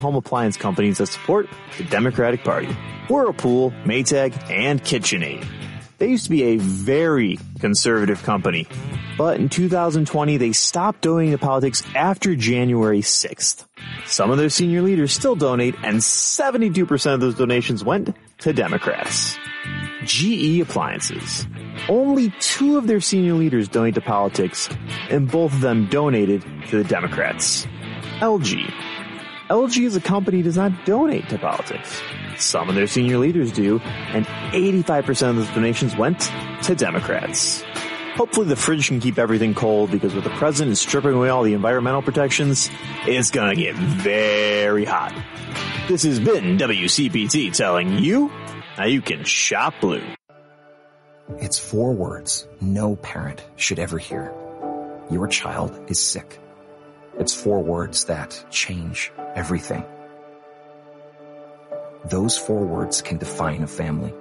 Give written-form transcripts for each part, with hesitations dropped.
home appliance companies that support the Democratic Party: Whirlpool, Maytag, and KitchenAid. They used to be a very conservative company, but in 2020 they stopped donating to politics after January 6th. Some of their senior leaders still donate, and 72% of those donations went to Democrats. GE Appliances. Only 2 of their senior leaders donate to politics, and both of them donated to the Democrats. LG. LG as a company does not donate to politics. Some of their senior leaders do, and 85% of those donations went to Democrats. Hopefully the fridge can keep everything cold, because with the president stripping away all the environmental protections, it's gonna get very hot. This has been WCPT telling you how you can shop blue. It's 4 words no parent should ever hear. Your child is sick. It's 4 words that change everything. Those 4 words can define a family.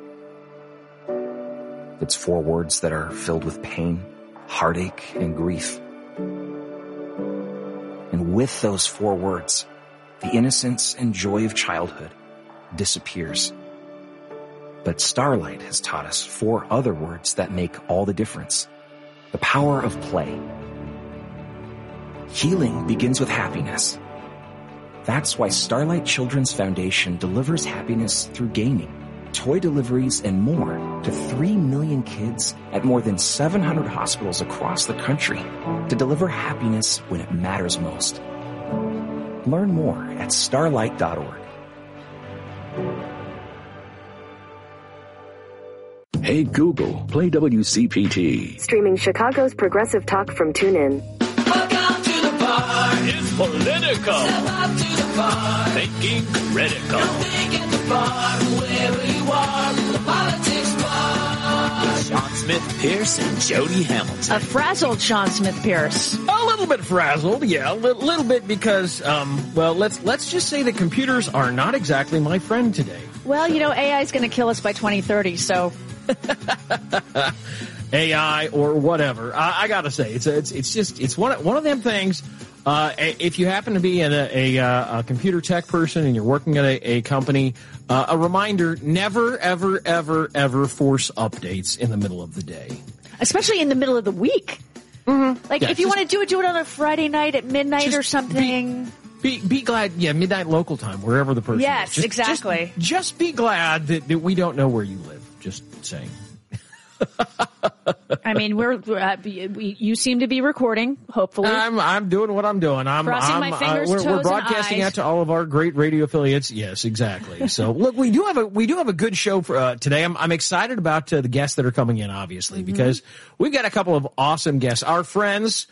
It's 4 words that are filled with pain, heartache, and grief. And with those 4 words, the innocence and joy of childhood disappears. But Starlight has taught us 4 other words that make all the difference. The power of play. Healing begins with happiness. That's why Starlight Children's Foundation delivers happiness through gaming, toy deliveries, and more to 3 million kids at more than 700 hospitals across the country to deliver happiness when it matters most. Learn more at starlight.org. Hey Google, play WCPT. Streaming Chicago's progressive talk from TuneIn. Welcome to the bar. It's political. Step up to the bar. Thinking critical. Don't think at the bar, wherever you are, the politics bar. With Sean Smith Pierce and Jody Hamilton. A frazzled Sean Smith Pierce. A little bit frazzled, yeah, a little bit because, well, let's just say the computers are not exactly my friend today. Well, you know, AI is going to kill us by 2030, so. AI or whatever. I gotta say, it's one of them things. If you happen to be a computer tech person and you're working at a company, a reminder: never, ever, ever, ever force updates in the middle of the day, especially in the middle of the week. Mm-hmm. Like if you want to do it on a Friday night at midnight or something. Be glad, midnight local time, wherever the person is. Yes, exactly. Just be glad that we don't know where you live. Just saying. I mean, you seem to be recording, hopefully. I'm doing what I'm doing. Crossing my fingers, toes, we're broadcasting out to all of our great radio affiliates. Yes, exactly. So look, we do have a good show for today. I'm excited about the guests that are coming in, obviously, because we've got a couple of awesome guests. Our friends,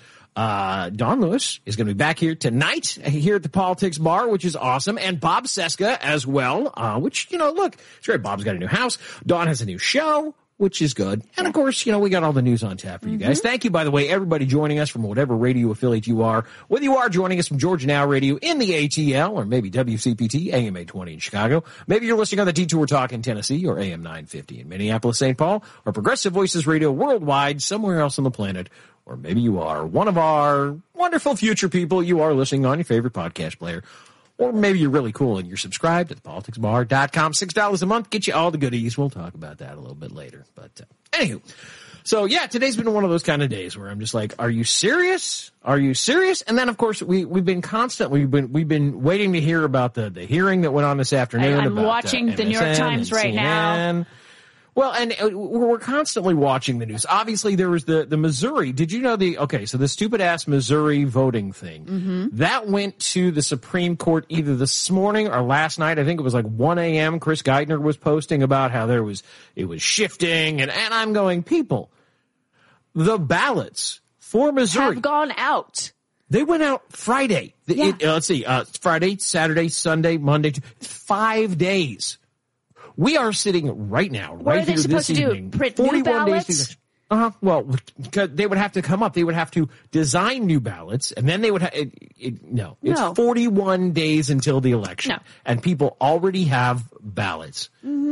Don Lewis is going to be back here tonight here at the Politics Bar, which is awesome. And Bob Cesca as well, which, look, it's great. Bob's got a new house. Don has a new show, which is good. And of course, we got all the news on tap for you guys. Thank you, by the way, everybody joining us from whatever radio affiliate you are. Whether you are joining us from Georgia Now Radio in the ATL or maybe WCPT, AM 820 in Chicago. Maybe you're listening on the Detour Talk in Tennessee or AM 950 in Minneapolis, St. Paul, or Progressive Voices Radio worldwide somewhere else on the planet. Or maybe you are one of our wonderful future people. You are listening on your favorite podcast player. Or maybe you're really cool and you're subscribed to thepoliticsbar.com. $6 a month, get you all the goodies. We'll talk about that a little bit later. But anywho, so yeah, today's been one of those kind of days where I'm just like, are you serious? Are you serious? And then of course we've been waiting to hear about the hearing that went on this afternoon. I'm watching the New York Times right now. Well, and we're constantly watching the news. Obviously, there was the Missouri. Did you know so the stupid-ass Missouri voting thing, that went to the Supreme Court either this morning or last night. I think it was like 1 a.m. Chris Geithner was posting about how it was shifting. And I'm going, people, the ballots for Missouri have gone out. They went out Friday. Yeah. Let's see, Friday, Saturday, Sunday, Monday, 5 days. We are sitting right now, right here this evening. What are they supposed to do? Print new ballots? Well, because they would have to come up. They would have to design new ballots, and then they would have. It's 41 days until the election, and people already have ballots.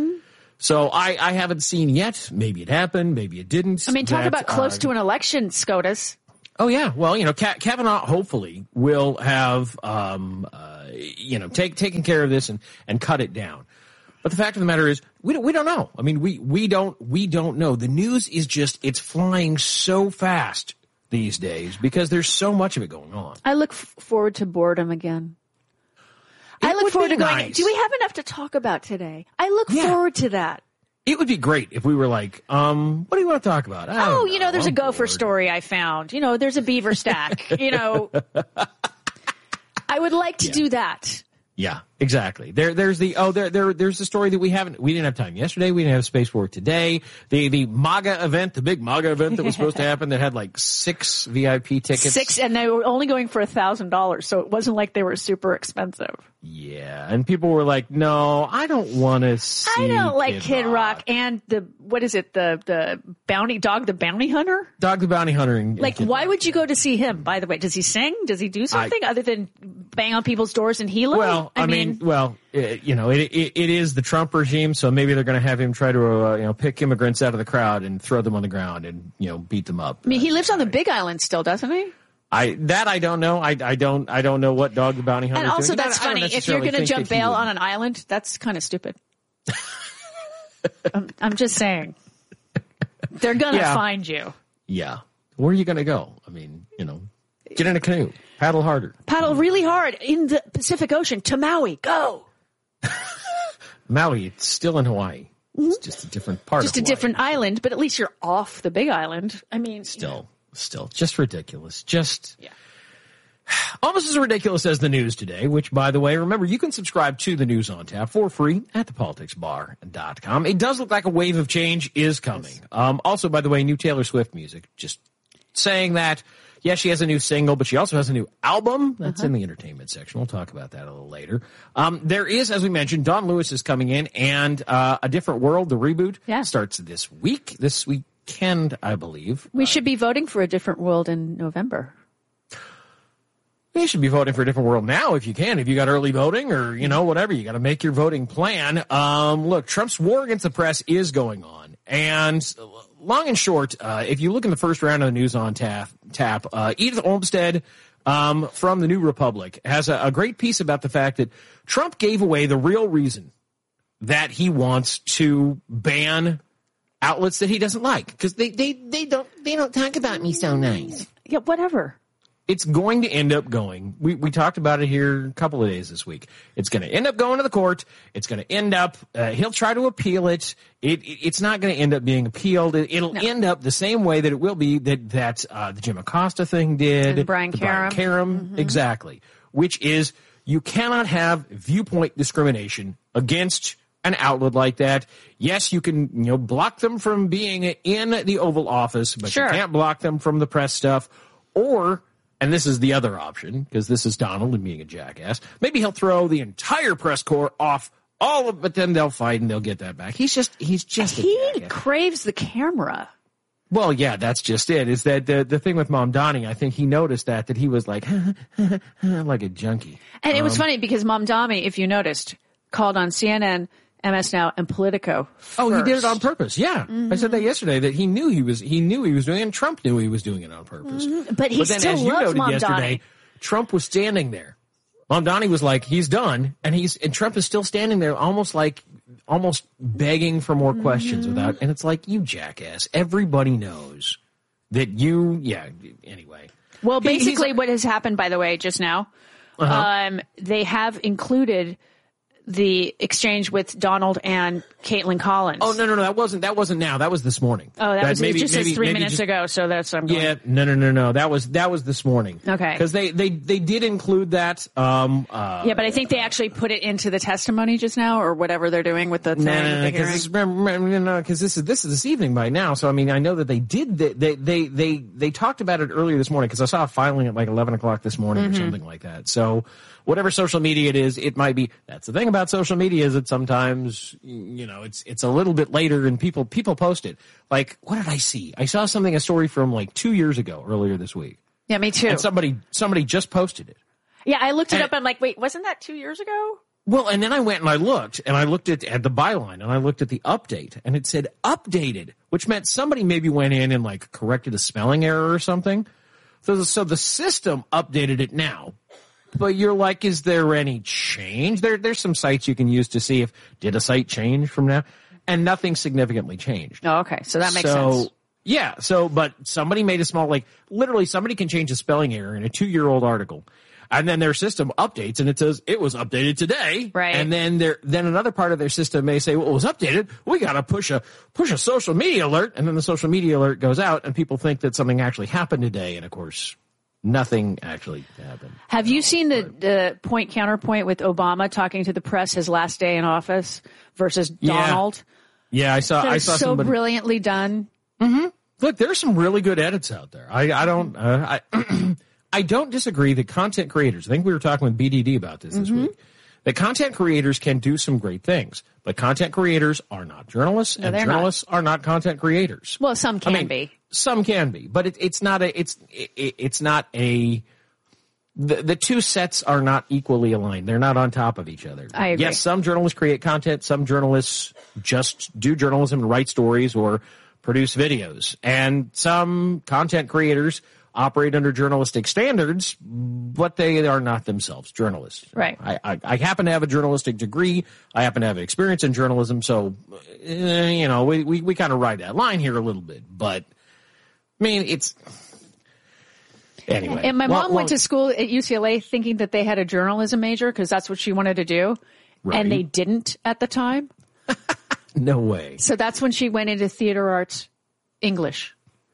So I haven't seen yet. Maybe it happened. Maybe it didn't. I mean, talk about close to an election, SCOTUS. Oh yeah, well, Kavanaugh hopefully will have taking care of this and cut it down. But the fact of the matter is, we don't know. I mean, we don't know. The news is it's flying so fast these days because there's so much of it going on. I look forward to boredom again. I look forward to going, do we have enough to talk about today? I look forward to that. It would be great if we were like, what do you want to talk about? There's a gopher story I found. There's a beaver stack. I would like to do that. Yeah, exactly. There's the story that we didn't have time yesterday. We didn't have space for it today. The MAGA event, the big MAGA event that was supposed to happen that had like 6 VIP tickets. 6, and they were only going for $1,000, so it wasn't like they were super expensive. Yeah, and people were like, "No, I don't want to see." I don't like Kid Rock and the bounty dog, the bounty hunter. Dog the bounty hunter. Like, why would you go to see him? By the way, does he sing? Does he do something other than bang on people's doors and heal them? Well, I mean, it is the Trump regime, so maybe they're going to have him try to pick immigrants out of the crowd and throw them on the ground and beat them up. I mean, he lives on the Big Island still, doesn't he? I don't know. I don't know what Dog the Bounty Hunter. And also, doing. that's funny. If you're going to jump bail on an island, that's kind of stupid. I'm just saying. They're going to find you. Yeah. Where are you going to go? I mean, get in a canoe, paddle harder, paddle really hard in the Pacific Ocean to Maui. Go. Maui, it's still in Hawaii. It's just a different part. Just of a different island, but at least you're off the Big Island. I mean, still just ridiculous. Almost as ridiculous as the news today, which, by the way, remember, you can subscribe to the News on Tap for free at thepoliticsbar.com. It does look like a wave of change is coming. Also, by the way, new Taylor Swift music. Just saying that. Yes, she has a new single, but she also has a new album. That's in the entertainment section. We'll talk about that a little later. There is, as we mentioned, Don Lewis is coming in, and A Different World, the reboot, starts this weekend, I believe. We should be voting for A Different World in November. You should be voting for A Different World now if you can. If you got early voting or, whatever, you got to make your voting plan. Look, Trump's war against the press is going on. And long and short, if you look in the first round of the News on Tap, Edith Olmstead from the New Republic has a great piece about the fact that Trump gave away the real reason that he wants to ban outlets that he doesn't like, because they don't talk about me so nice. Yeah, whatever. It's going to end up going. We talked about it here a couple of days this week. It's going to end up going to the court. It's going to end up. He'll try to appeal it. It's not going to end up being appealed. It'll end up the same way that it will be that the Jim Acosta thing did. And Brian Karem. Exactly. Which is, you cannot have viewpoint discrimination against an outlet like that. Yes, you can block them from being in the Oval Office, but you can't block them from the press stuff. Or, and this is the other option, because this is Donald and being a jackass, maybe he'll throw the entire press corps off all of it, but then they'll fight and they'll get that back. He's just a jackass. He craves the camera. Well, yeah, that's just it. Is that the thing with Mamdani? I think he noticed that he was like, like a junkie. And it was funny because Mamdani, if you noticed, called on CNN, MS Now, and Politico first. Oh, he did it on purpose. Yeah. Mm-hmm. I said that yesterday, that he knew he was doing it, and Trump knew he was doing it on purpose. Mm-hmm. But then, still as you noted Mamdani. Yesterday, Trump was standing there. Mamdani was like, he's done, and Trump is still standing there, almost begging for more questions and it's like, you jackass. Everybody knows that anyway. Well, basically what has happened, by the way, just now, they have included the exchange with Donald and Caitlin Collins. Oh, no, that wasn't now. That was this morning. Oh, that just says 3 minutes ago, so that's what I'm going. Yeah, no. That was this morning. Okay. Because they did include that. Yeah, but I think they actually put it into the testimony just now, or whatever they're doing with the thing. No, because this is this evening by now. So I mean, I know that they did. They talked about it earlier this morning, because I saw a filing at like 11 o'clock this morning or something like that. So whatever social media it is, it might be. That's the thing about social media, is that sometimes, it's a little bit later and people post it. Like, what did I see? I saw a story from like 2 years ago, earlier this week. Yeah, me too. And somebody just posted it. Yeah, I looked it up. I'm like, wait, wasn't that 2 years ago? Well, and then I went and I looked at the byline, and I looked at the update, and it said updated, which meant somebody maybe went in and like corrected a spelling error or something. So the system updated it now. But you're like, is there any change? There's some sites you can use to see if did a site change from now, and nothing significantly changed. Oh, okay. So that makes sense. Yeah. But somebody made a small, literally somebody can change a spelling error in a 2-year-old article. And then their system updates and it says it was updated today. Right. And then another part of their system may say, well, it was updated. We got to push a social media alert. And then the social media alert goes out and people think that something actually happened today. And of course, nothing actually happened. Have you seen the point counterpoint with Obama talking to the press his last day in office versus Donald? Yeah, I saw so somebody brilliantly done. Mm-hmm. Look, there's some really good edits out there. I don't disagree that content creators, I think we were talking with BDD about this week, that content creators can do some great things, but content creators are not journalists, and journalists are not content creators. Well, some can be. Some can be, but it's not the two sets are not equally aligned. They're not on top of each other. I agree. Yes, some journalists create content, some journalists just do journalism and write stories or produce videos, and some content creators operate under journalistic standards, but they are not themselves journalists. Right. I happen to have a journalistic degree. I happen to have experience in journalism, so we kind of ride that line here a little bit. But I mean, it's anyway. And my mom went to school at UCLA thinking that they had a journalism major because that's what she wanted to do, and they didn't at the time. No way. So that's when she went into theater arts English.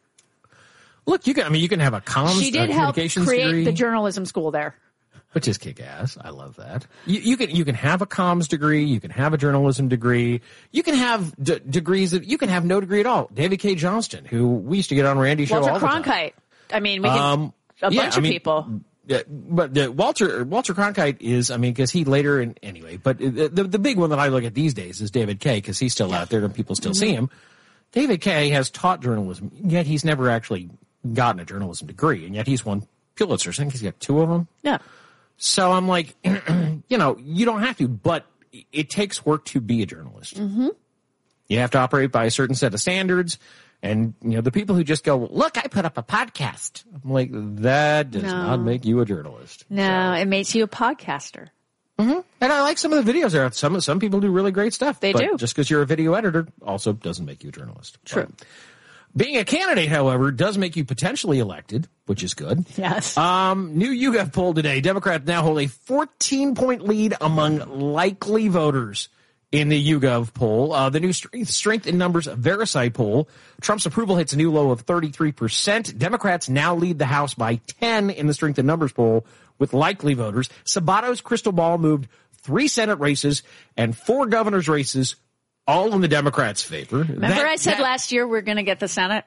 Look, you can have a comms, she did help communications create degree, the journalism school there, which is kick ass. I love that. You can have a comms degree, you can have a journalism degree, you can have degrees that you can have no degree at all. David K. Johnston, who we used to get on Randy's show all the time. Walter Cronkite. I mean, we can, a bunch of people. But Walter Cronkite is, because he later anyway. But the big one that I look at these days is David K. because he's still out there and people still see him. David K. has taught journalism, yet he's never actually gotten a journalism degree, and yet he's won Pulitzers. I think he's got 2 of them. Yeah. So I'm like, you don't have to, but it takes work to be a journalist. Mm-hmm. You have to operate by a certain set of standards, and the people who just go, look, I put up a podcast. I'm like, that does not make you a journalist. No, it makes you a podcaster. Mm-hmm. And I like some of the videos there. Some people do really great stuff. They do. Just because you're a video editor also doesn't make you a journalist. True. But being a candidate, however, does make you potentially elected, which is good. Yes. New YouGov poll today. Democrats now hold a 14-point lead among likely voters in the YouGov poll. The new Strength in Numbers Verify poll. Trump's approval hits a new low of 33%. Democrats now lead the House by 10 in the Strength in Numbers poll with likely voters. Sabato's crystal ball moved 3 Senate races and 4 governor's races, all in the Democrats' favor. Remember I said last year we're going to get the Senate?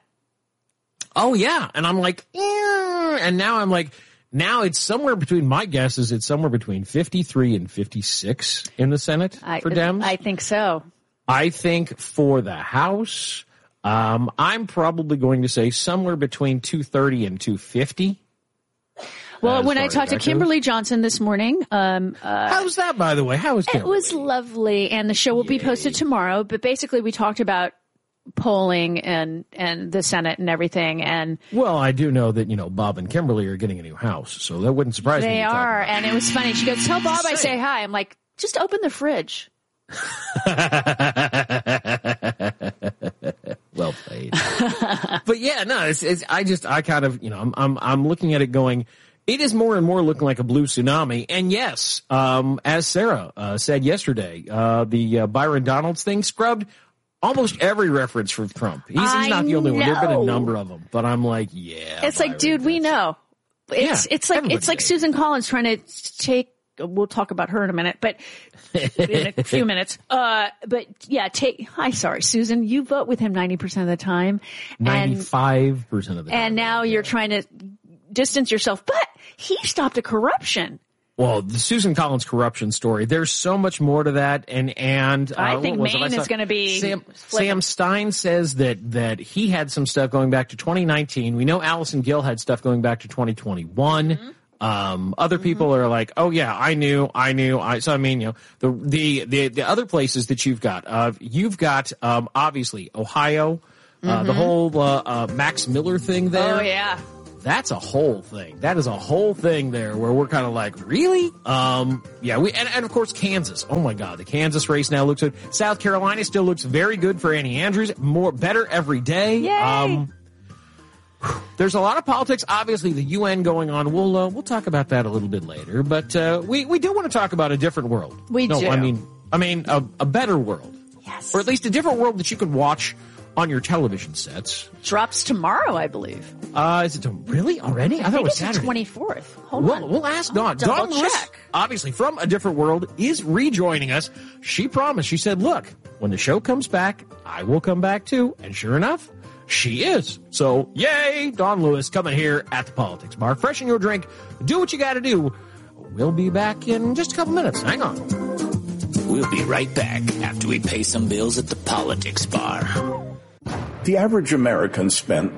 Oh, yeah. And I'm like, and now I'm like, now it's somewhere between, my guess is it's somewhere between 53 and 56 in the Senate for Dems. I think so. I think for the House, I'm probably going to say somewhere between 230 and 250. Well, when I talked to Kimberly Johnson this morning, how's that, by the way? How was Kimberly? It was lovely, and the show will be posted tomorrow. But basically, we talked about polling and the Senate and everything. And well, I do know that Bob and Kimberly are getting a new house, so that wouldn't surprise me. They are, and it was funny. She goes, "Tell Bob I say hi." I'm like, "Just open the fridge." Well played. But yeah, no, I kind of, I'm looking at it going, it is more and more looking like a blue tsunami. And yes, as Sarah said yesterday, the Byron Donalds thing scrubbed almost every reference for Trump. He's not the only one. There have been a number of them, but I'm like, yeah. It's Byron, like, dude, we know. It's like Susan Collins trying to take. We'll talk about her in a minute, but in a few minutes. But yeah, sorry, Susan, you vote with him 90% of the time. 95% of the time. And now you're trying to distance yourself, but he stopped a corruption. Well, the Susan Collins corruption story, there's so much more to that. And I think Maine is going to be Sam Stein says that he had some stuff going back to 2019. We know Allison Gill had stuff going back to 2021. Mm-hmm. Other people are like, oh yeah, I knew. So I mean, the other places that you've got, obviously Ohio, the whole, Max Miller thing there. Oh yeah. that's a whole thing. That is a whole thing there where we're kind of like, really? Yeah, and of course Kansas. Oh my God, the Kansas race now looks good. South Carolina still looks very good for Annie Andrews. Better every day. Yay. There's a lot of politics. Obviously, the UN going on. We'll talk about that a little bit later. But we do want to talk about a different world. We do. I mean a better world. Yes. Or at least a different world that you can watch on your television sets. Drops tomorrow, I believe. Is it really already? I thought it was Saturday. The 24th. Hold on. We'll ask Dawn. Double Dawn Lewis, check. obviously from a different world, is rejoining us. She promised. She said, look, when the show comes back, I will come back too. And sure enough, she is. So, yay, Dawn Lewis coming here at the Politics Bar. Freshen your drink. Do what you got to do. We'll be back in just a couple minutes. Hang on. We'll be right back after we pay some bills at the Politics Bar. The average American spent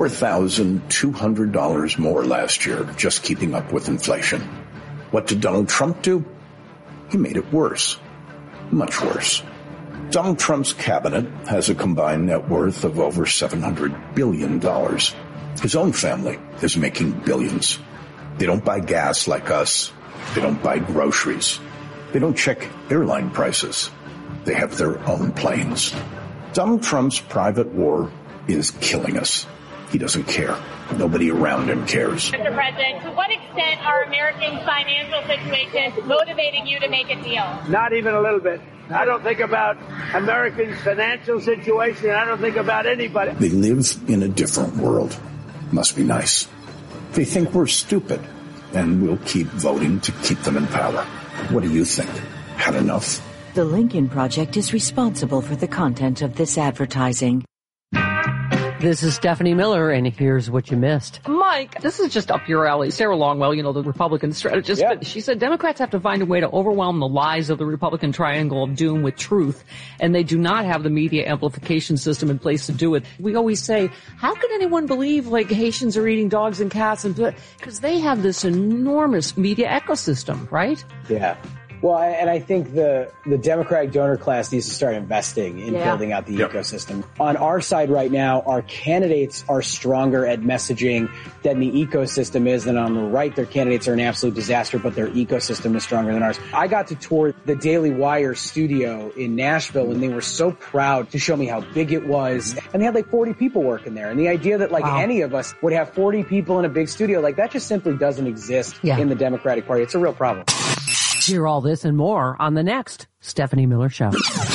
$4,200 more last year just keeping up with inflation. What did Donald Trump do? He made it worse. Much worse. Donald Trump's cabinet has a combined net worth of over $700 billion. His own family is making billions. They don't buy gas like us. They don't buy groceries. They don't check airline prices. They have their own planes. Donald Trump's private war is killing us. He doesn't care. Nobody around him cares. Mr. President, to what extent are Americans' financial situations motivating you to make a deal? Not even a little bit. I don't think about Americans' financial situation. I don't think about anybody. They live in a different world. Must be nice. They think we're stupid, and we'll keep voting to keep them in power. What do you think? Had enough? The Lincoln Project is responsible for the content of this advertising. This is Stephanie Miller, and here's what you missed. Mike, this is just up your alley. Sarah Longwell, the Republican strategist, but she said Democrats have to find a way to overwhelm the lies of the Republican triangle of doom with truth, and they do not have the media amplification system in place to do it. We always say, how could anyone believe, Haitians are eating dogs and cats? Because they have this enormous media ecosystem, right? Yeah. Well, and I think the Democratic donor class needs to start investing in building out the ecosystem. On our side right now, our candidates are stronger at messaging than the ecosystem is. And on the right, their candidates are an absolute disaster, but their ecosystem is stronger than ours. I got to tour the Daily Wire studio in Nashville, and they were so proud to show me how big it was. And they had 40 people working there. And the idea that any of us would have 40 people in a big studio, that just simply doesn't exist in the Democratic Party. It's a real problem. Hear all this and more on the next Stephanie Miller Show.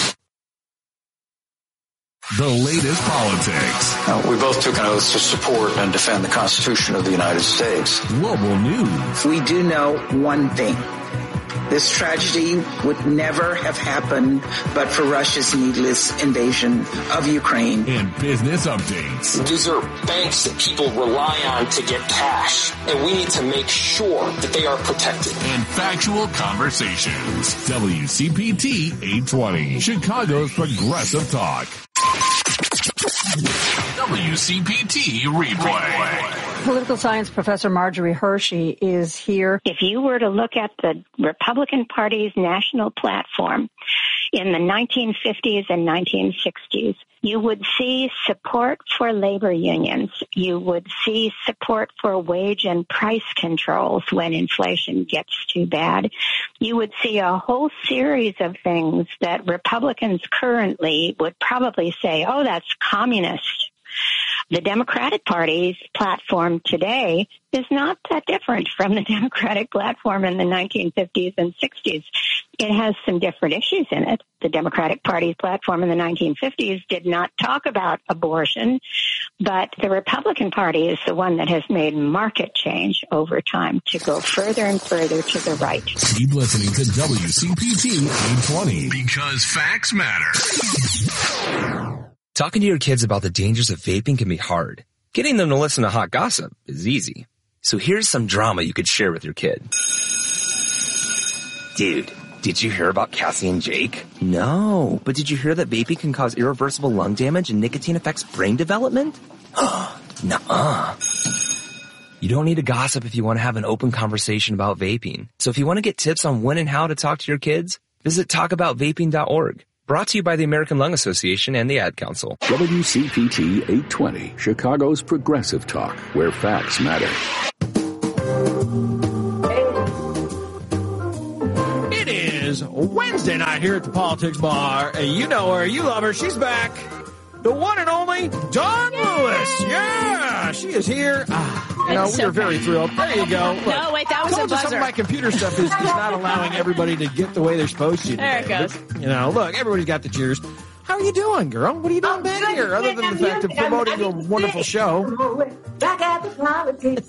The latest politics. We both took an oath to support and defend the Constitution of the United States. Global news. We do know one thing. This tragedy would never have happened but for Russia's needless invasion of Ukraine. And business updates. These are banks that people rely on to get cash, and we need to make sure that they are protected. And factual conversations. WCPT 820, Chicago's Progressive Talk. WCPT Replay. Political science professor Marjorie Hershey is here. If you were to look at the Republican Party's national platform in the 1950s and 1960s, you would see support for labor unions. You would see support for wage and price controls when inflation gets too bad. You would see a whole series of things that Republicans currently would probably say, oh, that's communist. The Democratic Party's platform today is not that different from the Democratic platform in the 1950s and 60s. It has some different issues in it. The Democratic Party's platform in the 1950s did not talk about abortion, but the Republican Party is the one that has made market change over time to go further and further to the right. Keep listening to WCPT 820 because facts matter. Talking to your kids about the dangers of vaping can be hard. Getting them to listen to hot gossip is easy. So here's some drama you could share with your kid. Dude, did you hear about Cassie and Jake? No, but did you hear that vaping can cause irreversible lung damage and nicotine affects brain development? Nuh-uh. You don't need to gossip if you want to have an open conversation about vaping. So if you want to get tips on when and how to talk to your kids, visit talkaboutvaping.org. Brought to you by the American Lung Association and the Ad Council. WCPT 820, Chicago's progressive talk, where facts matter. It is Wednesday night here at the Politics Bar. You know her, you love her, she's back. The one and only Dawn Lewis. Yeah, she is here. We are very thrilled. There you go. Look, no, wait, that was a buzzer. Some of my computer stuff is not allowing everybody to get the way they're supposed to. There it goes. But, look, everybody's got the cheers. How are you doing, girl? What are you doing back here, other than the fact of promoting a wonderful show? Back at the Politics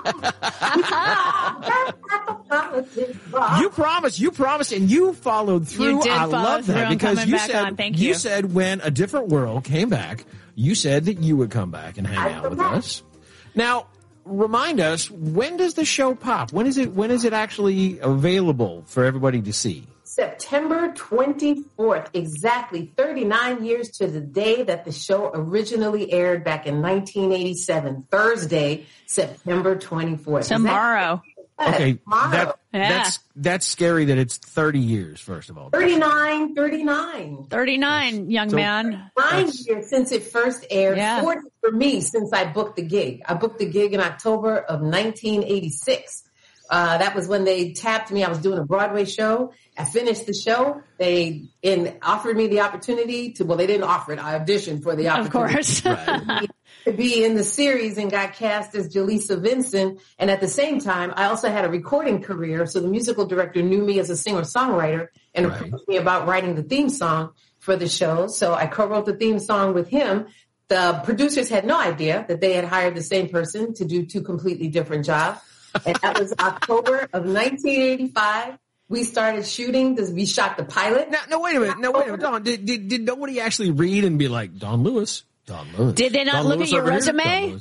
Bar. You promised, and you followed through. I love that because you said when A Different World came back, you said that you would come back and hang out with us. Now, remind us, when does the show pop? When is it actually available for everybody to see? September 24th, exactly 39 years to the day that the show originally aired back in 1987. Thursday, September 24th. Tomorrow. Okay, that's scary that it's 30 years, first of all. 39, young man. 9 years since it first aired. Yeah. 40 for me since I booked the gig. I booked the gig in October of 1986. That was when they tapped me. I was doing a Broadway show. I finished the show. They offered me the opportunity they didn't offer it. I auditioned for the opportunity. Of course. To be in the series and got cast as Jaleesa Vincent. And at the same time, I also had a recording career. So the musical director knew me as a singer-songwriter and approached me about writing the theme song for the show. So I co-wrote the theme song with him. The producers had no idea that they had hired the same person to do two completely different jobs. And that was October of 1985. We started shooting. We shot the pilot. No, wait a minute. Dawn, did nobody actually read and be like, Dawn Lewis? Did they not look at your resume?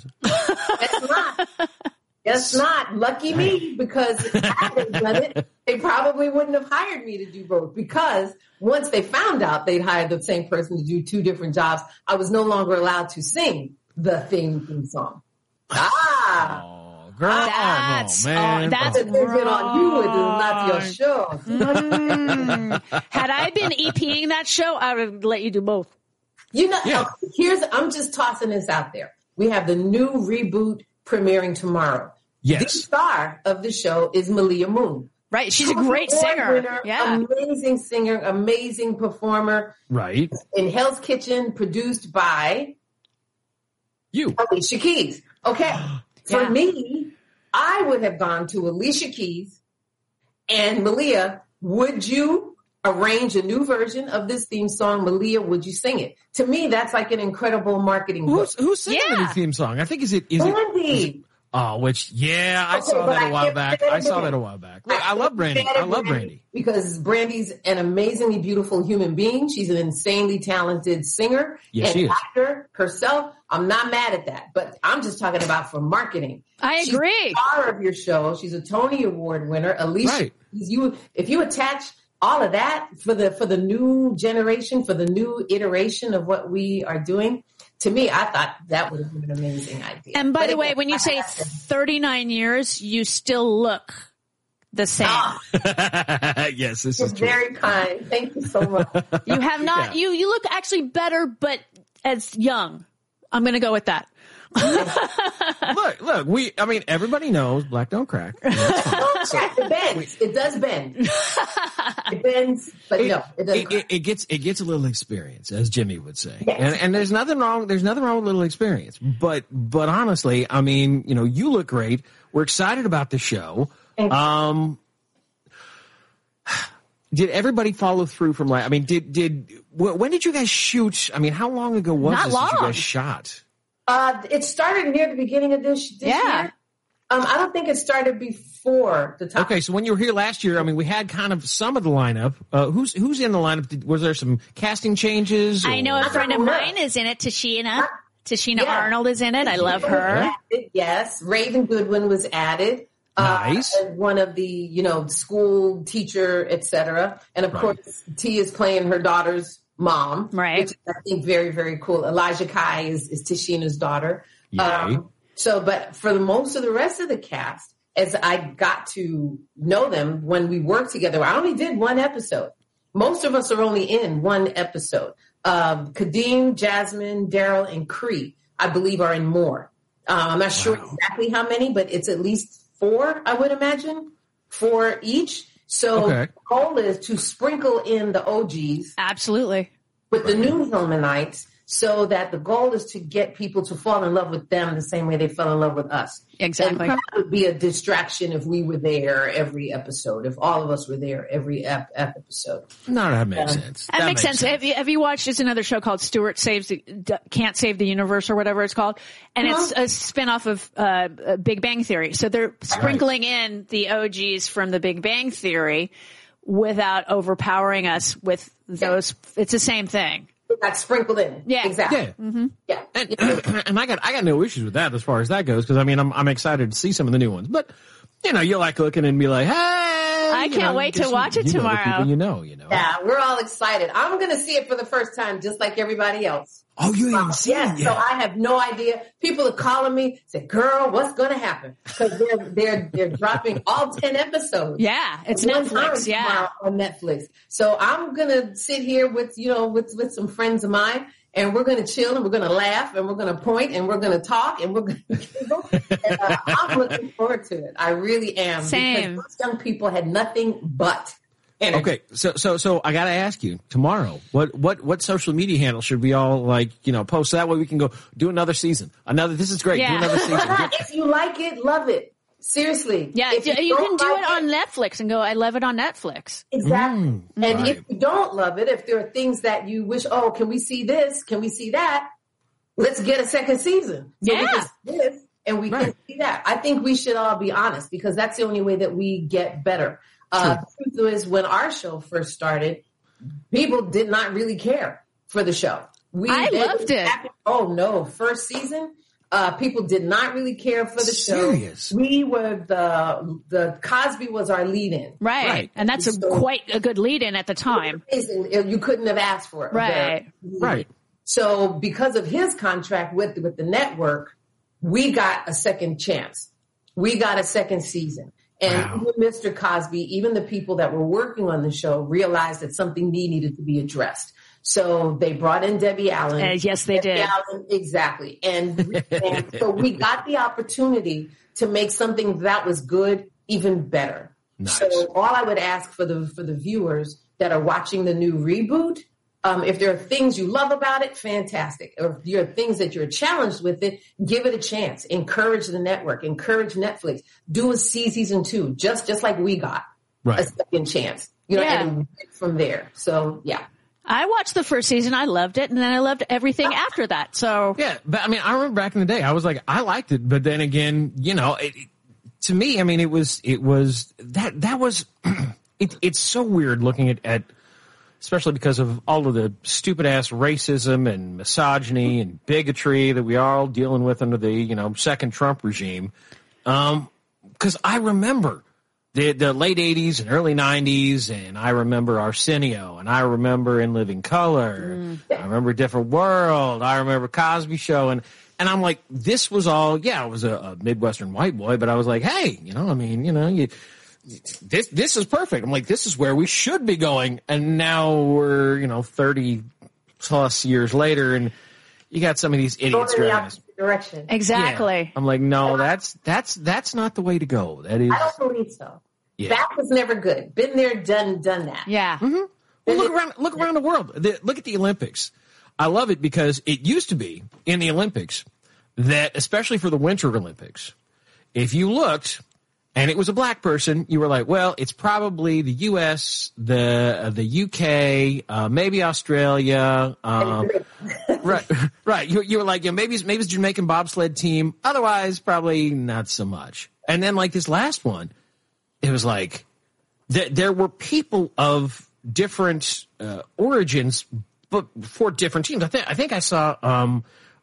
That's not. Lucky me, because if I had done it, they probably wouldn't have hired me to do both. Because once they found out they'd hired the same person to do two different jobs, I was no longer allowed to sing the theme song. Girl, that's wrong. On you, it is not your show. Had I been EPing that show, I would let you do both. I'm just tossing this out there. We have the new reboot premiering tomorrow. Yes. The star of the show is Malia Moon. Right. She's a great singer. Winner, amazing singer, amazing performer. Right. In Hell's Kitchen, produced by Alicia Keys. Okay. For me, I would have gone to Alicia Keys and Malia. Would you arrange a new version of this theme song? Malia, would you sing it? To me, that's like an incredible marketing book. Who's singing the new theme song? I think is it Brandy. I saw that a while back. Look, I love Brandy. Because Brandy's an amazingly beautiful human being. She's an insanely talented singer and actor herself. I'm not mad at that, but I'm just talking about for marketing. I agree. She's the star of your show. She's a Tony Award winner. Alicia, if you attach all of that for the new generation, for the new iteration of what we are doing, to me, I thought that would have been an amazing idea. And by the way, when you say 39 years, you still look the same. Yes, this is true. Very kind. Thank you so much. You have not. Yeah. You look actually better, but as young. I'm going to go with that. Look, everybody knows black don't crack. It bends. It does bend. It bends, but no, it doesn't crack. It gets a little experience, as Jimmy would say. Yes. And there's nothing wrong with a little experience. But honestly, you look great. We're excited about the show. Did everybody follow through from when did you guys shoot? How long ago was this that you guys shot? It started near the beginning of this year. I don't think it started before the time. Okay, so when you were here last year, we had kind of some of the lineup. Who's in the lineup? Was there some casting changes? I know a friend of mine is in it, Tashina. Tashina Arnold is in it. I love her. Yes, Raven Goodwin was added. Nice. One of the, school teacher, etc. And of course, T is playing her daughter's mom. Right. Which I think very, very cool. Elijah Kai is Tashina's daughter. But for most of the rest of the cast, as I got to know them when we worked together, I only did one episode. most of us are only in one episode. Kadeem, Jasmine, Daryl, and Cree, I believe, are in more. I'm not sure exactly how many, but it's at least 4, I would imagine, 4 each. So the goal is to sprinkle in the OGs. Absolutely. With the new Hillmanites, so that the goal is to get people to fall in love with them the same way they fell in love with us. Exactly. And that would be a distraction if we were there every episode, if all of us were there every episode. No, that makes sense. That makes sense. Have you watched, it's another show called Stewart Can't Save the Universe or whatever it's called. And it's a spinoff of Big Bang Theory. So they're sprinkling in the OGs from the Big Bang Theory without overpowering us with those. It's the same thing. Got sprinkled in. Yeah, exactly. Yeah. Mm-hmm. Yeah. And I got no issues with that as far as that goes, because I mean I'm excited to see some of the new ones. But you like looking and be like, hey, I can't wait to watch it tomorrow. You know. Yeah, we're all excited. I'm going to see it for the first time, just like everybody else. Oh, you ain't seen it yet. So I have no idea. People are calling me, say, "Girl, what's going to happen?" Because they're dropping all 10 episodes. Yeah, it's Netflix. Yeah, on Netflix. So I'm going to sit here with some friends of mine, and we're going to chill, and we're going to laugh, and we're going to point, and we're going to talk, and we're going to giggle. And, I'm looking forward to it. I really am. Same. Because most young people had nothing but energy. Okay, so I got to ask you tomorrow, what social media handle should we all post, so that way we can go do another season? This is great. Yeah. Do another season. If you like it, love it. Seriously. Yeah, you can do it on Netflix and go, I love it on Netflix. Exactly. And if you don't love it, if there are things that you wish, can we see this? Can we see that? Let's get a second season. So we can see this and we can see that. I think we should all be honest, because that's the only way that we get better. The truth is, when our show first started, people did not really care for the show. I loved it. Oh no, first season, people did not really care for the Serious? show. We were the Cosby was our lead-in, right? And that's quite a good lead-in at the time. You couldn't have asked for it, right? So because of his contract with the network, we got a second chance. We got a second season. And even Mr. Cosby, even the people that were working on the show realized that something needed to be addressed. So they brought in Debbie Allen. Yes, they did. Allen, exactly. And so we got the opportunity to make something that was good even better. Nice. So all I would ask for the viewers that are watching the new reboot, if there are things you love about it, fantastic. Or if there are things that you're challenged with it, give it a chance. Encourage the network. Encourage Netflix. Do a season 2, just like we got a second chance. And from there. So, yeah. I watched the first season. I loved it. And then I loved everything after that. So, yeah. But I mean, I remember back in the day, I was like, I liked it. But then again, to me, I mean, it was it's so weird looking at especially because of all of the stupid ass racism and misogyny and bigotry that we are all dealing with under the, second Trump regime. Cause I remember the late 80s and early 90s, and I remember Arsenio, and I remember In Living Color. I remember Different World. I remember Cosby Show. And I'm like, this was all, I was a Midwestern white boy, but I was like, hey, this is perfect. I'm like, this is where we should be going. And now we're, 30 plus years later, and you got some of these idiots going in the opposite direction. Exactly. Yeah. I'm like, no, that's not the way to go. That is. I don't believe so. Yeah. That was never good. Been there, done that. Yeah. Mm-hmm. Well, look around the world. Look at the Olympics. I love it because it used to be in the Olympics that, especially for the Winter Olympics, if you looked and it was a black person, you were like, well, it's probably the U.S., the UK, maybe Australia. Right. You were like, maybe it's Jamaican bobsled team. Otherwise, probably not so much. And then like this last one, it was like there were people of different origins, but for different teams. I think I saw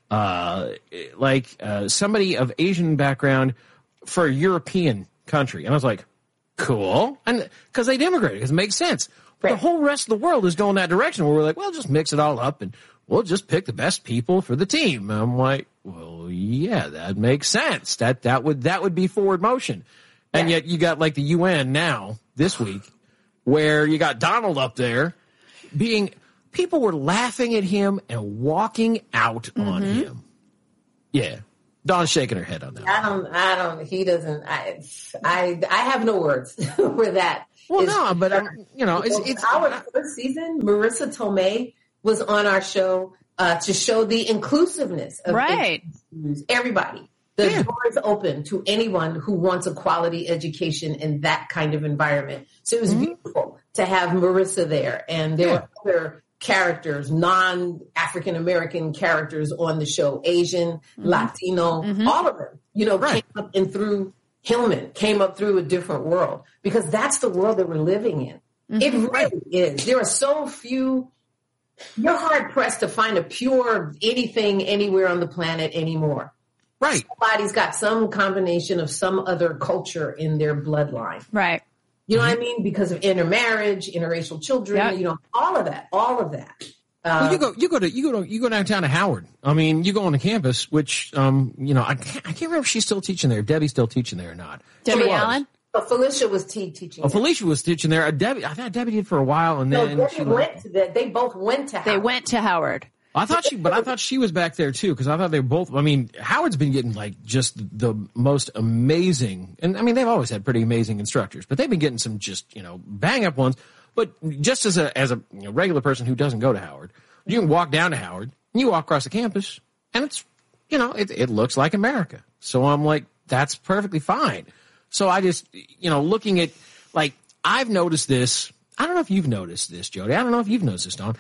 somebody of Asian background for a European country, and I was like, cool, and because they'd immigrated, because it makes sense. But the whole rest of the world is going that direction, where we're like, well, just mix it all up, and we'll just pick the best people for the team. And I'm like, well, yeah, that makes sense. That would be forward motion. And yet you got like the UN now this week, where you got Donald up there, people were laughing at him and walking out on him. Yeah. Dawn's shaking her head on that. He doesn't, I have no words for that. Well, but it's our first season. Marissa Tomei was on our show to show the inclusiveness of everybody. The door is open to anyone who wants a quality education in that kind of environment. So it was beautiful to have Marissa there, and there were other characters, non-African American characters on the show, Asian, Latino, all of them, came up and through Hillman, came up through a different world, because that's the world that we're living in. It really is. There are so few, you're hard pressed to find a pure anything anywhere on the planet anymore. Right. Somebody's got some combination of some other culture in their bloodline. Right. You know what I mean? Because of intermarriage, interracial children, all of that. Well, you go downtown to Howard. I mean, you go on the campus, which, I can't remember if she's still teaching there. Debbie's still teaching there or not. Debbie Allen? Felicia was teaching. Oh, Felicia was teaching there. I thought Debbie did for a while, and then Debbie went to that. They both went to Howard. They went to Howard. I thought she was back there too, because I thought they were both. I mean, Howard's been getting just the most amazing, and I mean they've always had pretty amazing instructors, but they've been getting some just bang up ones. But just as a regular person who doesn't go to Howard, you can walk down to Howard, and you walk across the campus, and it's it looks like America. So I'm like, that's perfectly fine. So I just looking at I've noticed this. I don't know if you've noticed this, Jody. I don't know if you've noticed this, Dawn.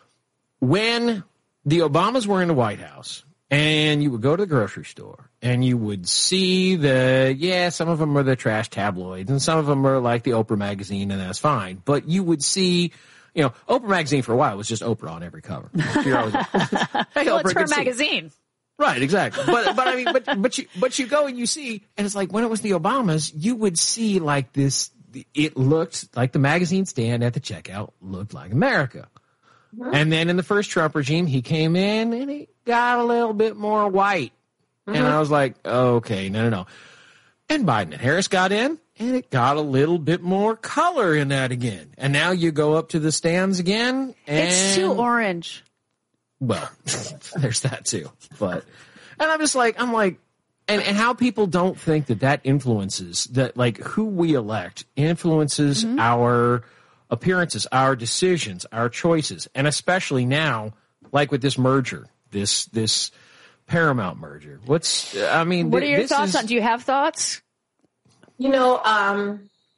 When the Obamas were in the White House, and you would go to the grocery store, and you would see some of them are the trash tabloids, and some of them are like the Oprah magazine, and that's fine. But you would see, Oprah magazine for a while was just Oprah on every cover. You're always, hey, well, it's her magazine. Right, exactly. But I mean, but you go and you see, and it's like when it was the Obamas, you would see this. It looked like the magazine stand at the checkout looked like America. And then in the first Trump regime, he came in and he got a little bit more white. And I was like, okay, no. And Biden and Harris got in and it got a little bit more color in that again. And now you go up to the stands again. And it's too orange. Well, there's that too. And I'm like, and how people don't think that influences that, who we elect influences our appearances, our decisions, our choices, and especially now, with this merger, this Paramount merger. What are your thoughts on? Do you have thoughts? I'm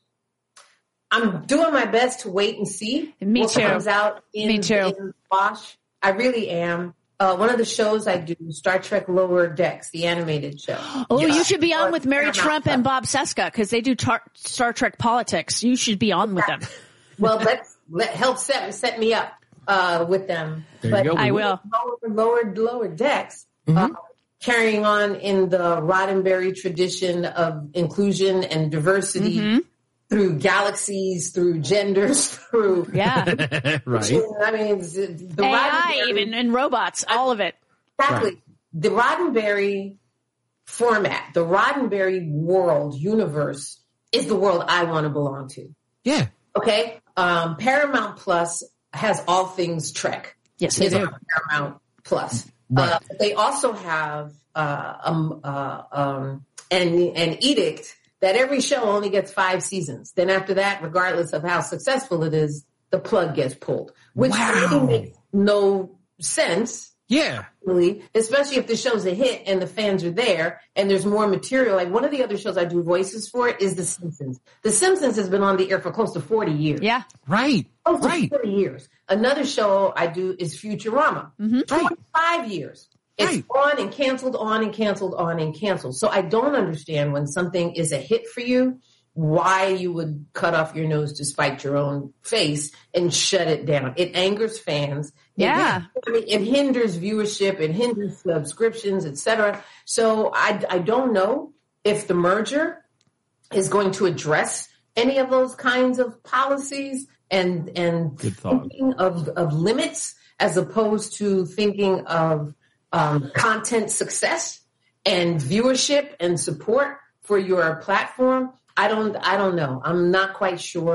doing my best to wait and see what comes out in Wash. I really am. One of the shows I do, Star Trek Lower Decks, the animated show. Oh, you should be on with Mary Trump and Bob Seska, because they do Star Trek politics. You should be on with them. Well, help set me up with them. I will. Lower Decks, carrying on in the Roddenberry tradition of inclusion and diversity through galaxies, through genders, through right. I mean, the AI, even and robots, all of it. Exactly. Right. The Roddenberry format, the Roddenberry world universe is the world I want to belong to. Yeah. Okay. Paramount Plus has all things Trek. Yes, they do. Paramount Plus. Right. They also have an edict that every show only gets 5 seasons. Then after that, regardless of how successful it is, the plug gets pulled, which really makes no sense. Yeah. Really, especially if the show's a hit and the fans are there and there's more material. One of the other shows I do voices for is The Simpsons. The Simpsons has been on the air for close to 40 years. Yeah. Right. Close to 40 years. Another show I do is Futurama. 25 years. It's on and canceled, on and canceled, on and canceled. So I don't understand when something is a hit for you, why you would cut off your nose to spite your own face and shut it down. It angers fans. It hinders viewership. It hinders subscriptions, etc. So I don't know if the merger is going to address any of those kinds of policies and thinking of limits as opposed to thinking of content success and viewership and support for your platform. I don't know. I'm not quite sure.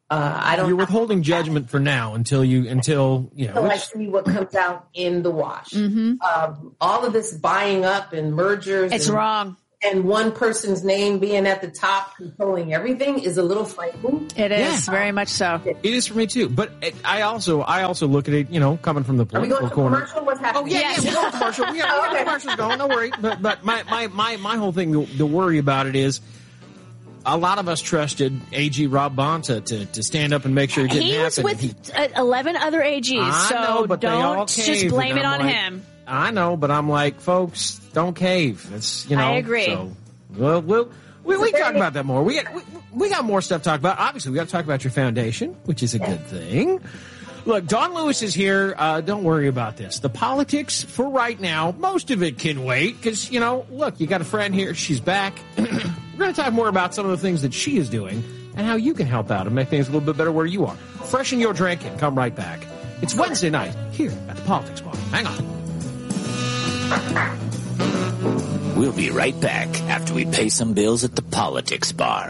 You're withholding judgment for now until I see what comes out in the wash. All of this buying up and mergers. It's wrong. And one person's name being at the top controlling everything is a little frightening. It is, very much so. It is for me too. But I also look at it, coming from the political corner. Commercial? What's happening? Oh yeah, we're going to commercial. We got commercials going. Don't worry. But my whole thing, the worry about it is, a lot of us trusted AG Rob Bonta to stand up and make sure it didn't happen. He was with 11 other AGs, don't just blame it on him. I know, but I'm like, folks, don't cave. It's I agree. So, we can talk about that more. We got more stuff to talk about. Obviously, we got to talk about your foundation, which is a good thing. Look, Dawn Lewis is here. Don't worry about this. The politics for right now, most of it can wait because, look, you got a friend here. She's back. We're going to talk more about some of the things that she is doing and how you can help out and make things a little bit better where you are. Freshen your drink and come right back. It's Wednesday night here at the Politics Bar. Hang on. We'll be right back after we pay some bills at the Politics Bar.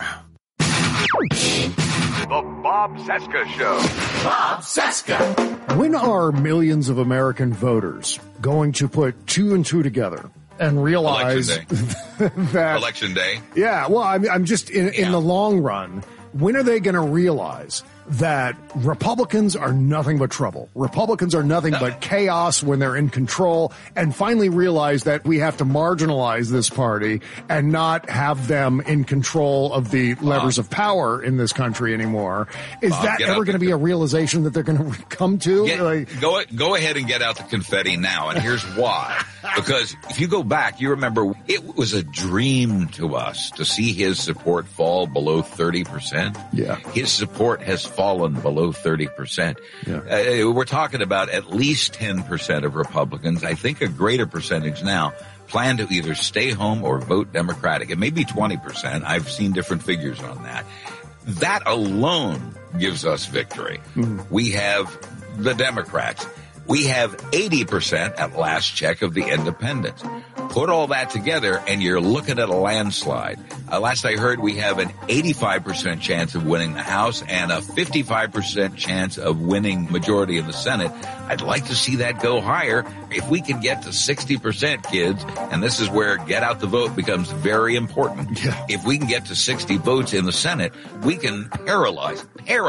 The Bob Cesca Show. Bob Cesca. When are millions of American voters going to put two and two together and realize that Election Day? Yeah, well, I'm just in the long run. When are they going to realize that Republicans are nothing but trouble? Republicans are nothing but chaos when they're in control, and finally realize that we have to marginalize this party and not have them in control of the levers of power in this country anymore. Is that ever going to be a realization that they're going to come to? Go ahead and get out the confetti now, and here's why. Because if you go back, you remember it was a dream to us to see his support fall below 30%. Yeah. His support has fallen below 30%. Yeah. We're talking about at least 10% of Republicans. I think a greater percentage now plan to either stay home or vote Democratic. It may be 20%. I've seen different figures on that. That alone gives us victory. Mm-hmm. We have the Democrats. We have 80% at last check of the independents. Put all that together and you're looking at a landslide. Last I heard, we have an 85% chance of winning the House and a 55% chance of winning majority in the Senate. I'd like to see that go higher. If we can get to 60%, kids, and this is where get out the vote becomes very important. Yeah. If we can get to 60 votes in the Senate, we can paralyze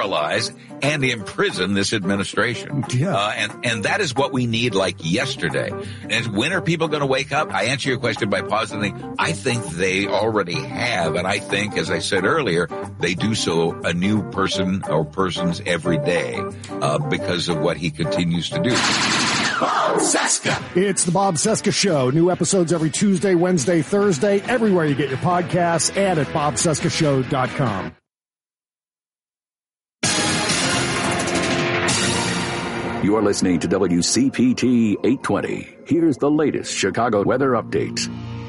and imprison this administration. Yeah. And that is what we need like yesterday. And when are people going to wake up? I answer your question by positing, I think they already have. And I think, as I said earlier, they do so a new person or persons every day because of what he continues to do. Bob Cesca. It's the Bob Cesca Show. New episodes every Tuesday, Wednesday, Thursday, everywhere you get your podcasts and at bobcescashow.com. You're listening to WCPT 820. Here's the latest Chicago weather update.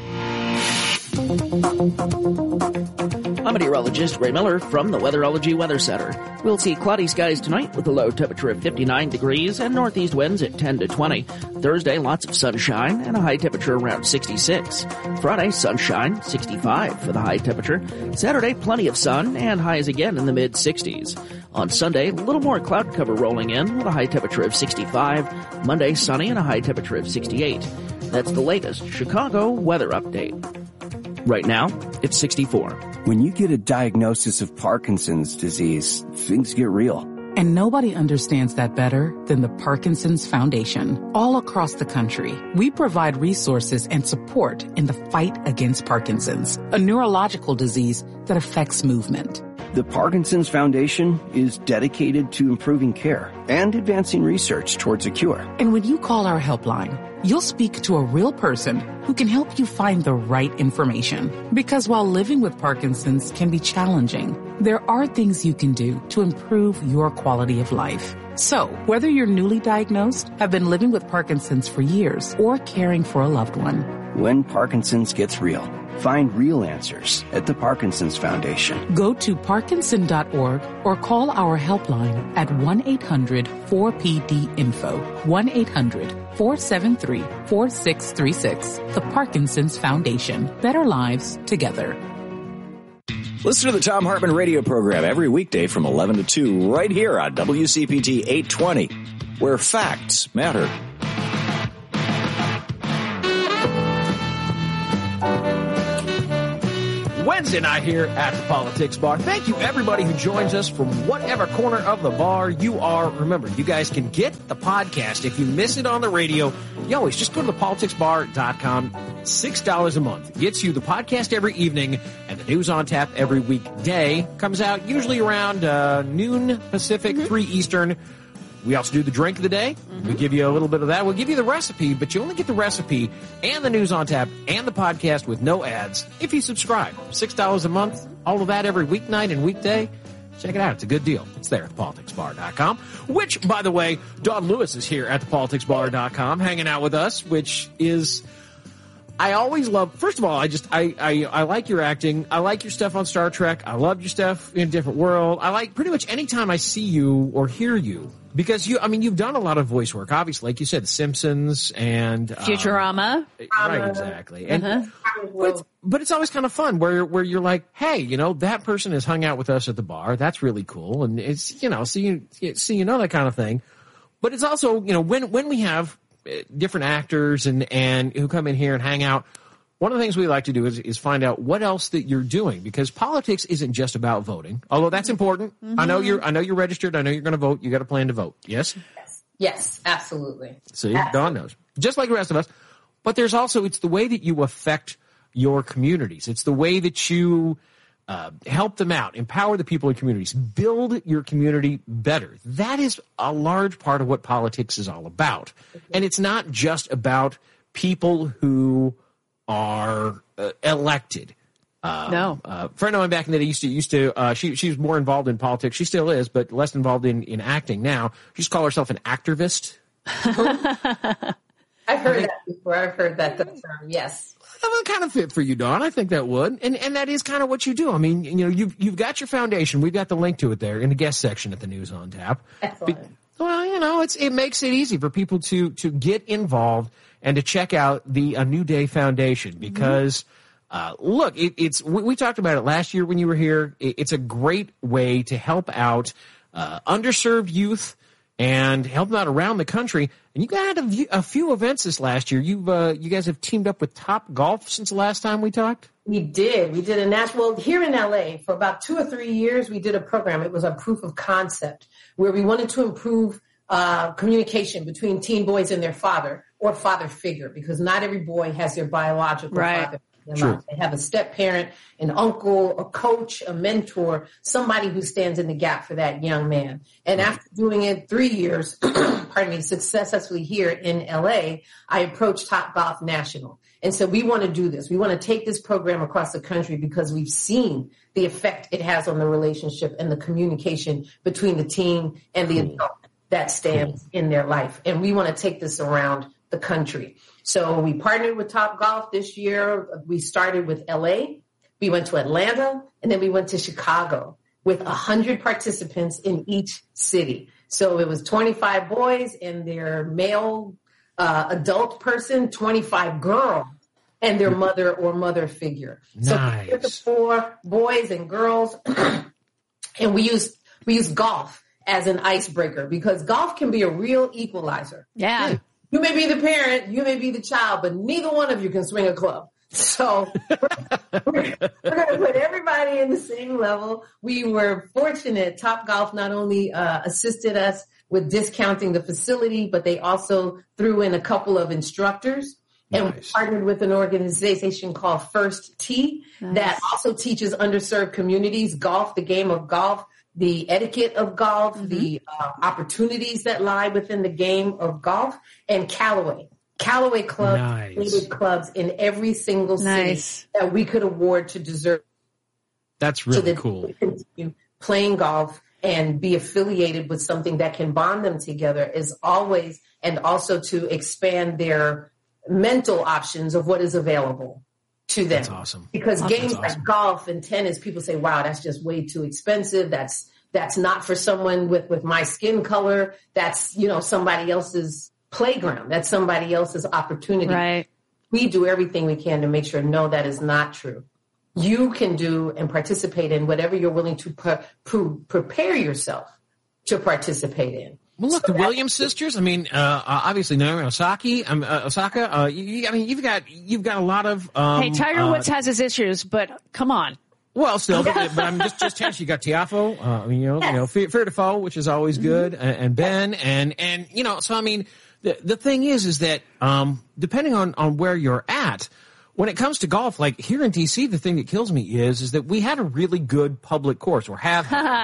I'm meteorologist Ray Miller from the Weatherology Weather Center. We'll see cloudy skies tonight with a low temperature of 59 degrees and northeast winds at 10 to 20. Thursday, lots of sunshine and a high temperature around 66. Friday, sunshine, 65 for the high temperature. Saturday, plenty of sun and highs again in the mid-60s. On Sunday, a little more cloud cover rolling in with a high temperature of 65. Monday, sunny and a high temperature of 68. That's the latest Chicago weather update. Right now, it's 64. When you get a diagnosis of Parkinson's disease, things get real. And nobody understands that better than the Parkinson's Foundation. All across the country, we provide resources and support in the fight against Parkinson's, a neurological disease that affects movement. The Parkinson's Foundation is dedicated to improving care and advancing research towards a cure. And when you call our helpline, you'll speak to a real person who can help you find the right information. Because while living with Parkinson's can be challenging, there are things you can do to improve your quality of life. So, whether you're newly diagnosed, have been living with Parkinson's for years, or caring for a loved one, when Parkinson's gets real, find real answers at the Parkinson's Foundation. Go to parkinson.org or call our helpline at 1-800-4PD-INFO, 1-800-473-4636. The Parkinson's Foundation. Better lives together. Listen to the Thom Hartmann radio program every weekday from 11 to 2 right here on WCPT 820, where facts matter. Wednesday night here at the Politics Bar. Thank you, everybody who joins us from whatever corner of the bar you are. Remember, you guys can get the podcast. If you miss it on the radio, you always just go to thepoliticsbar.com. $6 a month gets you the podcast every evening, and the news on tap every weekday. Comes out usually around noon Pacific, 3 Eastern. We also do the drink of the day. We give you a little bit of that. We'll give you the recipe, but you only get the recipe and the news on tap and the podcast with no ads if you subscribe. $6 a month, all of that every weeknight and weekday. Check it out. It's a good deal. It's there at thepoliticsbar.com, which, by the way, Dawn Lewis is here at thepoliticsbar.com hanging out with us, which is... I always love, first of all, I like your acting. I like your stuff on Star Trek. I love your stuff in Different World. I like pretty much any time I see you or hear you, because you've done a lot of voice work, obviously, like you said, The Simpsons and Futurama. Right, exactly. And, but it's always kind of fun where you're like, hey, that person has hung out with us at the bar. That's really cool. And it's, so you know that kind of thing. But it's also, when we have different actors and who come in here and hang out, one of the things we like to do is find out what else that you're doing, because politics isn't just about voting, although that's important. I know you're registered. I know you're going to vote. You got a plan to vote. Yes? Yes, absolutely. See, Dawn knows. Just like the rest of us. But there's also, it's the way that you affect your communities. It's the way that you help them out, empower the people in communities, build your community better. That is a large part of what politics is all about. And it's not just about people who are elected. No. A friend of mine back in the day used to she was more involved in politics. She still is, but less involved in acting now. She used to call herself an activist. I've heard that before. I've heard that term, yes. That would kind of fit for you, Dawn. I think that would. And that is kind of what you do. I mean, you've got your foundation. We've got the link to it there in the guest section at the News on Tap. Excellent. Well, it makes it easy for people to get involved and to check out the A New Day Foundation, because look, we talked about it last year when you were here. It's a great way to help out underserved youth and help them out around the country. And you got a few events this last year. You guys have teamed up with Top Golf since the last time we talked? We did. We did a national, here in LA, for about 2 or 3 years, we did a program. It was a proof of concept where we wanted to improve communication between teen boys and their father or father figure, because not every boy has their biological father. Sure. They have a step parent, an uncle, a coach, a mentor, somebody who stands in the gap for that young man. And after doing it 3 years, successfully here in LA, I approached Top Golf National. And so we want to do this. We want to take this program across the country because we've seen the effect it has on the relationship and the communication between the teen and the adult that stands in their life. And we want to take this around the country. So we partnered with Top Golf this year. We started with LA, we went to Atlanta, and then we went to Chicago with 100 participants in each city. So it was 25 boys and their male adult person, 25 girls and their mother or mother figure. Nice. So the 4 boys and girls, and we use golf as an icebreaker, because golf can be a real equalizer. Yeah. You may be the parent, you may be the child, but neither one of you can swing a club. So we're going to put everybody in the same level. We were fortunate. Top Golf not only assisted us with discounting the facility, but they also threw in a couple of instructors. Nice. And we partnered with an organization called First Tee that also teaches underserved communities golf, the game of golf, the etiquette of golf, the opportunities that lie within the game of golf, and Callaway clubs, created clubs in every single city that we could award to deserve. That's really cool. Continue playing golf and be affiliated with something that can bond them together is always, and also to expand their mental options of what is available to them. That's awesome. Because games like golf and tennis, people say, wow, that's just way too expensive. That's not for someone with my skin color. That's, somebody else's playground. That's somebody else's opportunity. Right. We do everything we can to make sure, no, that is not true. you can do and participate in whatever you're willing to prepare yourself to participate in. Well, look, the Williams sisters. I mean, obviously Naomi Osaka. You've got a lot of. Hey, Tiger Woods has his issues, but come on. Well, still, but I'm just tense. You got Tiafoe, Fear Defoe, which is always good, and Ben, and So I mean, the thing is that depending on where you're at. When it comes to golf, like here in DC, the thing that kills me is that we had a really good public course, or have.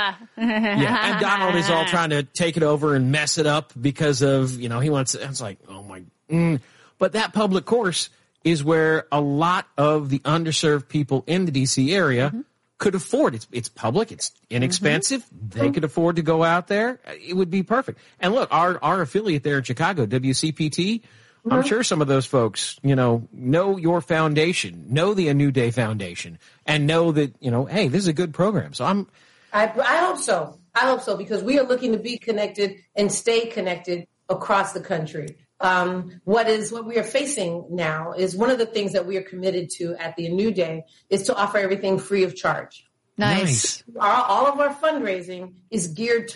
And Donald is all trying to take it over and mess it up because of, he wants, it's like, oh my, But that public course is where a lot of the underserved people in the DC area could afford. It's public. It's inexpensive. They could afford to go out there. It would be perfect. And look, our affiliate there in Chicago, WCPT, I'm sure some of those folks, know your foundation, know the A New Day Foundation, and know that, hey, this is a good program. So I hope so. I hope so, because we are looking to be connected and stay connected across the country. What we are facing now is one of the things that we are committed to at the A New Day is to offer everything free of charge. Nice. All of our fundraising is geared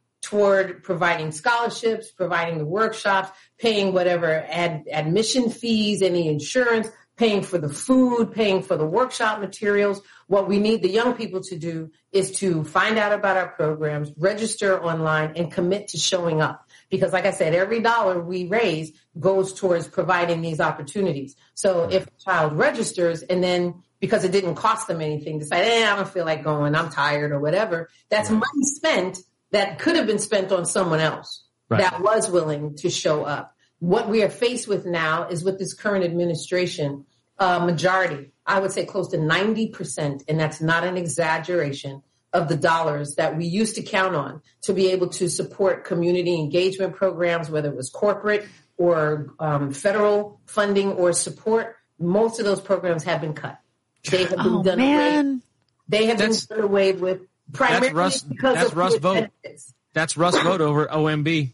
toward providing scholarships, providing the workshops, paying whatever admission fees, any insurance, paying for the food, paying for the workshop materials. What we need the young people to do is to find out about our programs, register online, and commit to showing up. Because like I said, every dollar we raise goes towards providing these opportunities. So if a child registers and then because it didn't cost them anything, decide, I don't feel like going, I'm tired or whatever, that's money spent that could have been spent on someone else that was willing to show up. What we are faced with now is with this current administration, majority, I would say close to 90%, and that's not an exaggeration, of the dollars that we used to count on to be able to support community engagement programs, whether it was corporate or federal funding or support, most of those programs have been cut. They have been done away. They have been done away with. Primarily because Russ Vogt. That's Russ Vogt over at OMB.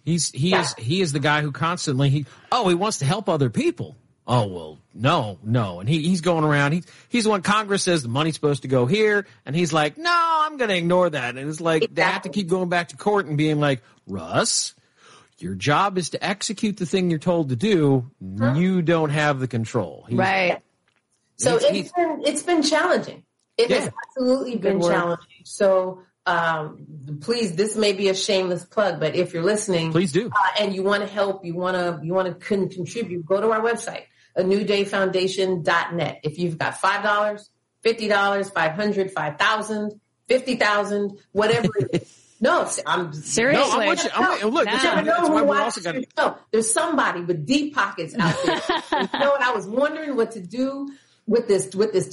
He is the guy who constantly he wants to help other people. Oh well, no, and he's going around. He's the one Congress says the money's supposed to go here, and he's like, no, I'm going to ignore that. And it's like they have to keep going back to court and being like, Russ, your job is to execute the thing you're told to do. You don't have the control. Right. So it's been challenging. It has absolutely been challenging. So please, this may be a shameless plug, but if you're listening, please do, and you want to help, you want to contribute, go to our website, anewdayfoundation.net. If you've got $5, $50, $500, $5,000, $50,000, whatever it is. No, I'm seriously. No, look, that's why we're also got. There's somebody with deep pockets out there. You know what? I was wondering what to do with this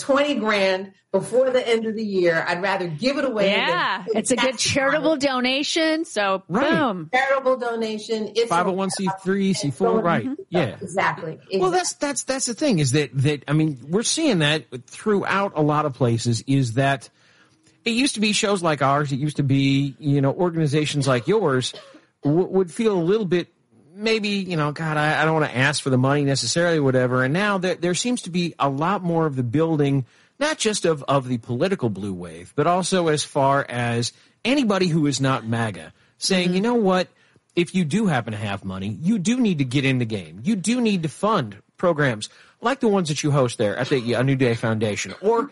$20,000 before the end of the year. I'd rather give it away. Yeah, it's a good charitable donation. So boom, charitable donation. It's 501c3, C4, right? Yeah, exactly. Well, that's the thing is that I mean we're seeing that throughout a lot of places. Is that it used to be shows like ours. It used to be organizations like yours would feel a little bit. Maybe, God, I don't want to ask for the money necessarily, whatever. And now there seems to be a lot more of the building, not just of the political blue wave, but also as far as anybody who is not MAGA saying, you know what, if you do happen to have money, you do need to get in the game. You do need to fund programs like the ones that you host there at the A New Day Foundation, or,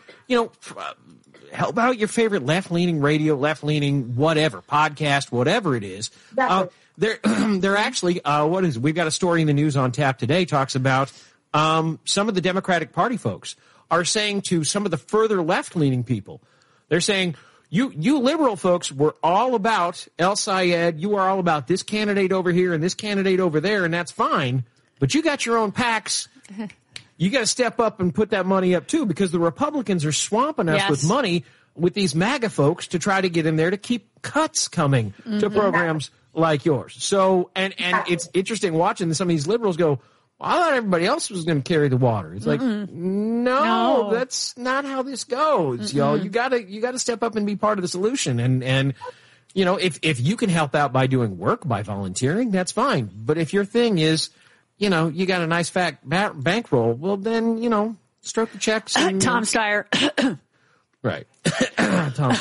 help out your favorite left-leaning radio, left-leaning whatever, podcast, whatever it is. They're actually, we've got a story in the news on tap today talks about some of the Democratic Party folks are saying to some of the further left-leaning people, they're saying, you liberal folks were all about El Sayed, you are all about this candidate over here and this candidate over there, and that's fine, but you got your own PACs. You got to step up and put that money up, too, because the Republicans are swamping us with money with these MAGA folks to try to get in there to keep cuts coming to programs like yours. So, and it's interesting watching some of these liberals go, well, I thought everybody else was going to carry the water. It's like, no, that's not how this goes, y'all. You gotta step up and be part of the solution. And if you can help out by doing work, by volunteering, that's fine. But if your thing is, you got a nice fat bankroll, well then, stroke the checks. Tom Steyer. Right. Tom.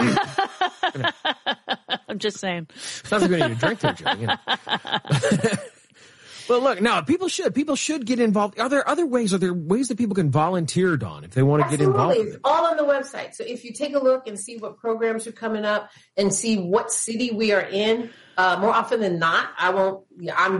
I'm just saying. Sounds like we need a drink there, Joe. You know. Well, look, no, people should get involved. Are there other ways? Are there ways that people can volunteer, Dawn, if they want to get involved? It's all on the website. So if you take a look and see what programs are coming up and see what city we are in, more often than not, I'm